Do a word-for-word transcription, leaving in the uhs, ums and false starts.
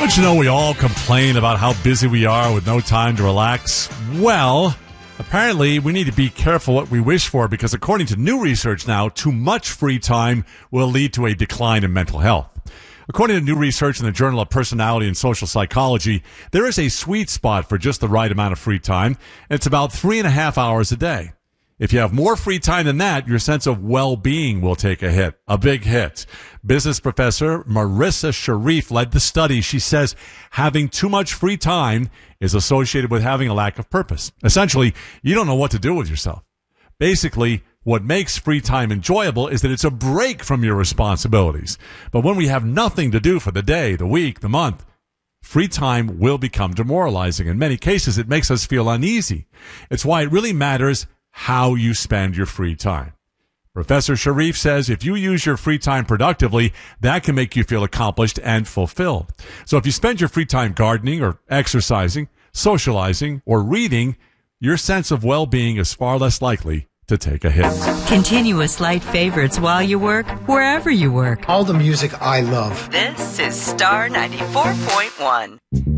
Don't you know we all complain about how busy we are with no time to relax? Well, apparently we need to be careful what we wish for, because according to new research now, too much free time will lead to a decline in mental health. According to new research in the Journal of Personality and Social Psychology, there is a sweet spot for just the right amount of free time. It's about three and a half hours a day. If you have more free time than that, your sense of well-being will take a hit, a big hit. Business professor Marissa Sharif led the study. She says having too much free time is associated with having a lack of purpose. Essentially, you don't know what to do with yourself. Basically, what makes free time enjoyable is that it's a break from your responsibilities. But when we have nothing to do for the day, the week, the month, free time will become demoralizing. In many cases, it makes us feel uneasy. It's why it really matters how you spend your free time. Professor Sharif says if you use your free time productively, that can make you feel accomplished and fulfilled. So if you spend your free time gardening or exercising, socializing, or reading, your sense of well-being is far less likely to take a hit. Continuous light favorites while you work, wherever you work. All the music I love. This is Star ninety-four point one.